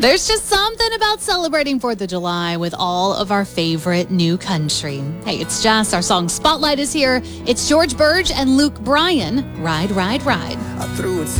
There's just something about celebrating 4th of July with all of our favorite new country. Hey, it's Jess. Our song Spotlight is here. It's George Burge and Luke Bryan. Ride, ride, ride. I threw it